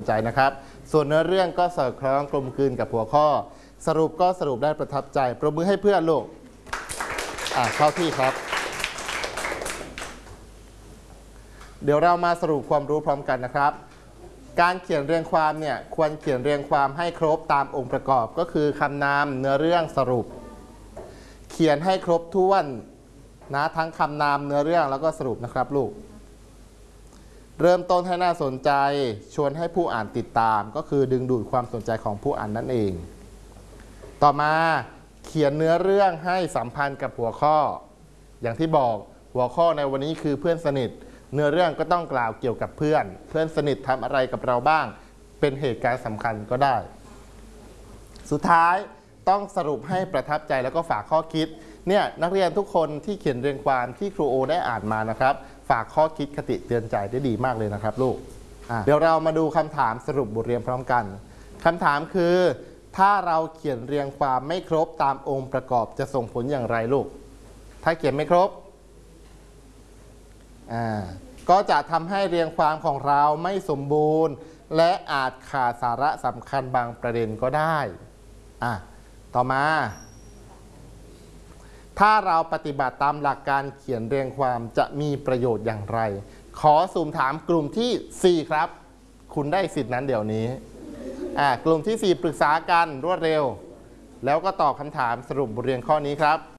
ใจนะครับส่วนเนื้อเรื่องก็สอดคล้องกลมกลืนกับหัวข้อสรุปก็สรุปได้ประทับใจปรบมือให้เพื่อนลูกเข้าที่ครับเดี๋ยวเรามาสรุปความรู้พร้อมกันนะครับการเขียนเรียงความเนี่ยควรเขียนเรียงความให้ครบตามองค์ประกอบก็คือคำนามเนื้อเรื่องสรุปเขียนให้ครบถ้วนนะทั้งคำนามเนื้อเรื่องแล้วก็สรุปนะครับลูกเริ่มต้นให้น่าสนใจชวนให้ผู้อ่านติดตามก็คือดึงดูดความสนใจของผู้อ่านนั่นเองต่อมาเขียนเนื้อเรื่องให้สัมพันธ์กับหัวข้ออย่างที่บอกหัวข้อในวันนี้คือเพื่อนสนิทเนื้อเรื่องก็ต้องกล่าวเกี่ยวกับเพื่อนสนิททำอะไรกับเราบ้างเป็นเหตุการณ์สำคัญก็ได้สุดท้ายต้องสรุปให้ประทับใจแล้วก็ฝากข้อคิดเนี่ยนักเรียนทุกคนที่เขียนเรียงความที่ครูโอได้อ่านมานะครับฝากข้อคิดคติเตือนใจได้ดีมากเลยนะครับลูกเดี๋ยวเรามาดูคำถามสรุปบทเรียนพร้อมกันคำถามคือถ้าเราเขียนเรียงความไม่ครบตามองค์ประกอบจะส่งผลอย่างไรลูกถ้าเขียนไม่ครบก็จะทำให้เรียงความของเราไม่สมบูรณ์และอาจขาดสาระสำคัญบางประเด็นก็ได้ต่อมาถ้าเราปฏิบัติตามหลักการเขียนเรียงความจะมีประโยชน์อย่างไรขอสุ่มถามกลุ่มที่4ครับคุณได้สิทธินั้นเดี๋ยวนี้กลุ่มที่4ปรึกษากันรวดเร็วแล้วก็ตอบคำถามสรุปบทเรียนข้อนี้ครับ